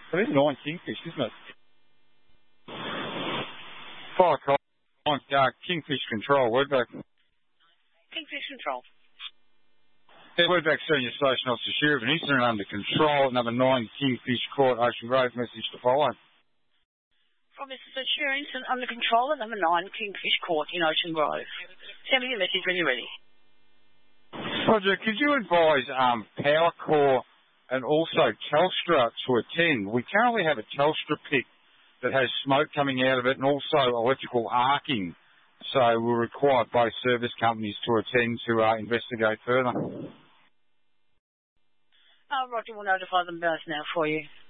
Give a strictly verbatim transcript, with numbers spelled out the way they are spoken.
I think nine Kingfish, isn't it? Fire call. Uh, Kingfish Control, Wordback. Kingfish Control. Yeah, Wordback Senior Station Officer Sheriff and Incident under control. Number nine Kingfish Court, Ocean Grove. Message to follow. From Mister Sure, Incident under control at number nine Kingfish Court in Ocean Grove. Send me your message when you're ready. Roger, could you advise um, Powercore and also Telstra to attend? We currently have a Telstra pick that has smoke coming out of it and also electrical arcing. So we'll require both service companies to attend to uh, investigate further. Uh, Roger, we'll notify them both now for you.